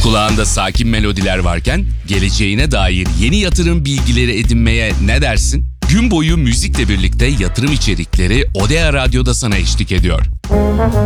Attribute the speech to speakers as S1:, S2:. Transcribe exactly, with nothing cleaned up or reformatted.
S1: Kulağında sakin melodiler varken geleceğine dair yeni yatırım bilgileri edinmeye ne dersin? Gün boyu müzikle birlikte yatırım içerikleri Odea Radyo'da sana eşlik ediyor.